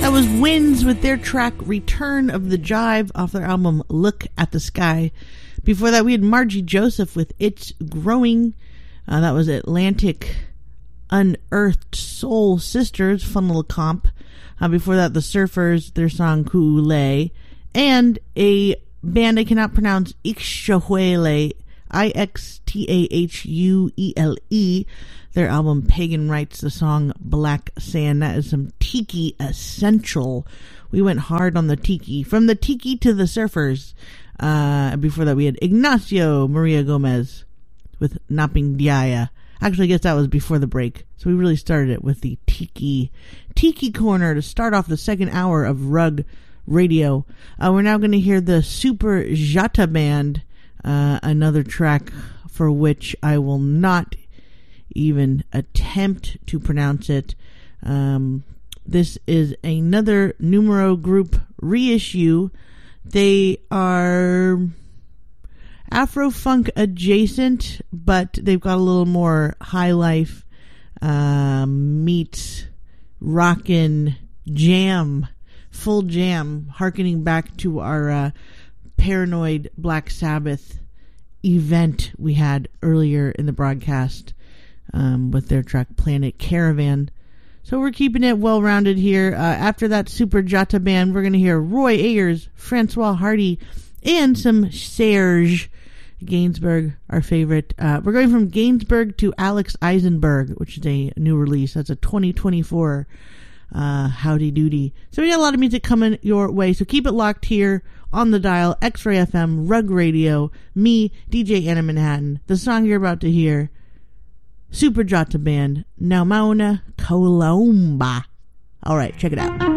That was Winds with their track Return of the Jive off their album Look at the Sky. Before that, we had Margie Joseph with It's Growing. That was Atlantic Unearthed Soul Sisters, fun little comp. Before that, the Surfers, their song Kool-Aid. And a band I cannot pronounce, Ixtahuele, Ixtahuele. Their album Pagan Rites, the song Black Sand. That is some Tiki Essential. We went hard on the Tiki. From the Tiki to the Surfers. Before that we had Ignacio Maria Gomez with Napping Diaya. Actually, I guess that was before the break. So we really started it with the Tiki Corner to start off the second hour of Rug Radio. We're now going to hear the Super Jata Band, another track for which I will not even attempt to pronounce it. This is another Numero Group reissue. They are Afro-funk adjacent, but they've got a little more high life meets rockin' jam, full jam, harkening back to our Paranoid Black Sabbath event we had earlier in the broadcast with their track Planet Caravan. So we're keeping it well-rounded here. After that Super Jata Band, we're going to hear Roy Ayers, Francois Hardy, and some Serge Gainsbourg, our favorite. We're going from Gainsbourg to Alex Eisenberg, which is a new release. That's a 2024 howdy doody. So we got a lot of music coming your way. So keep it locked here on the dial, X-Ray FM, Rug Radio, me, DJ Anna Manhattan. The song you're about to hear, Super Jata Band, Now Mauna Colomba. All right, check it out.